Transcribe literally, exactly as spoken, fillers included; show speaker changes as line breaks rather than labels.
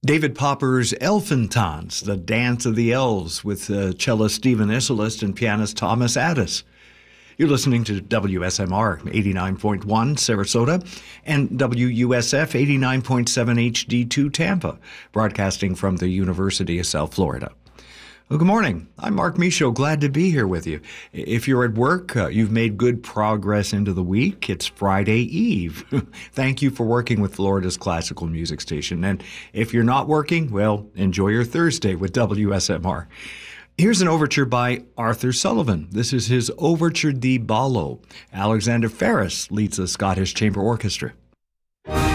David Popper's Elfantans, the Dance of the Elves, with uh, cellist Stephen Isselist and pianist Thomas Addis. You're listening to W S M R eighty-nine point one Sarasota and W U S F eighty-nine point seven H D two Tampa, broadcasting from the University of South Florida. Well, good morning. I'm Mark Michaud. Glad to be here with you. If you're at work, uh, you've made good progress into the week. It's Friday Eve. Thank you for working with Florida's classical music station. And if you're not working, well, enjoy your Thursday with W S M R. Here's an overture by Arthur Sullivan. This is his Overture di Ballo. Alexander Ferris leads the Scottish Chamber Orchestra.